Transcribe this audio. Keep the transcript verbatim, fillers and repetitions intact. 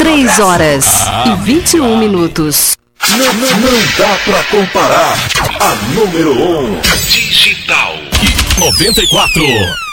três horas e vinte e um minutos. Não, não, não dá pra comparar. A número um. Digital noventa e quatro.